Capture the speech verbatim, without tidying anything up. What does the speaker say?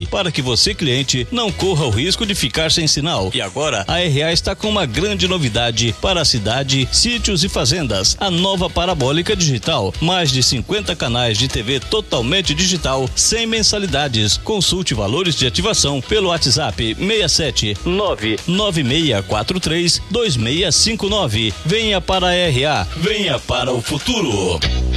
para que você, cliente, não corra o risco de ficar sem sinal. E agora, a R A está com uma grande novidade para a cidade, sítios e fazendas. A nova parabólica digital. Mais de cinquenta canais de T V totalmente digital, sem mensalidades. Consulte valores de ativação pelo WhatsApp seis sete nove nove seis quatro três dois seis cinco nove. Venha para a R A. Venha para o futuro.